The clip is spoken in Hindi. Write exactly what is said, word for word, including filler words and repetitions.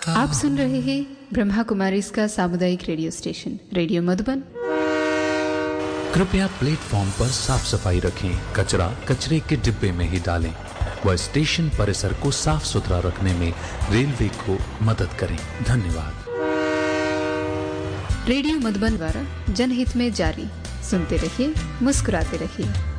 आप सुन रहे हैं ब्रह्मा कुमारी इसका सामुदायिक रेडियो स्टेशन रेडियो मधुबन। कृपया प्लेटफॉर्म पर साफ सफाई रखें, कचरा कचरे के डिब्बे में ही डालें व स्टेशन परिसर को साफ सुथरा रखने में रेलवे को मदद करें। धन्यवाद। रेडियो मधुबन द्वारा जनहित में जारी। सुनते रहिए, मुस्कुराते रहिए।